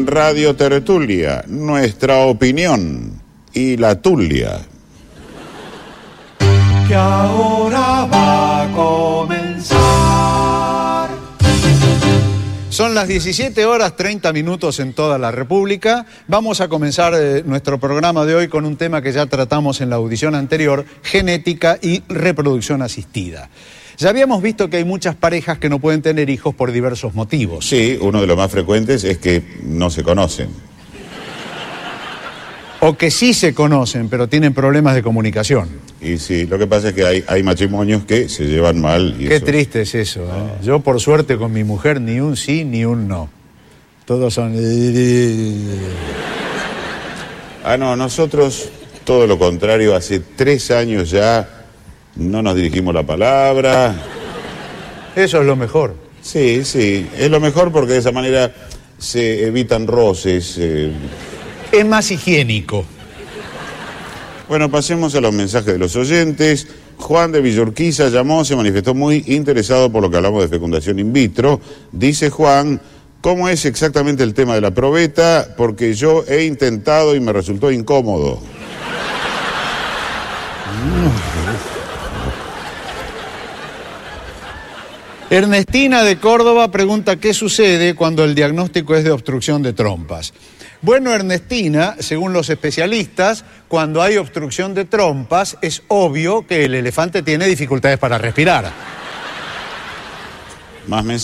Radio Tertulia, nuestra opinión y la tulia. Que ahora va a comenzar. Son las 17:30 en toda la República. Vamos a comenzar nuestro programa de hoy con un tema que ya tratamos en la audición anterior, genética y reproducción asistida. Ya habíamos visto que hay muchas parejas que no pueden tener hijos por diversos motivos. Sí, uno de los más frecuentes es que no se conocen. O que sí se conocen, pero tienen problemas de comunicación. Y sí, lo que pasa es que hay matrimonios que se llevan mal. Y Qué eso... triste es eso, ¿eh? Yo, por suerte, con mi mujer, ni un sí ni un no. Todos son... No, nosotros, todo lo contrario, hace 3 años ya no nos dirigimos la palabra. Eso es lo mejor. Sí, es lo mejor porque de esa manera se evitan roces. Es más higiénico. Bueno, pasemos a los mensajes de los oyentes. Juan de Villurquiza llamó, se manifestó muy interesado por lo que hablamos de fecundación in vitro. Dice Juan, ¿cómo es exactamente el tema de la probeta? Porque yo he intentado y me resultó incómodo. Ernestina de Córdoba pregunta qué sucede cuando el diagnóstico es de obstrucción de trompas. Bueno, Ernestina, según los especialistas, cuando hay obstrucción de trompas es obvio que el elefante tiene dificultades para respirar. Más mensajes.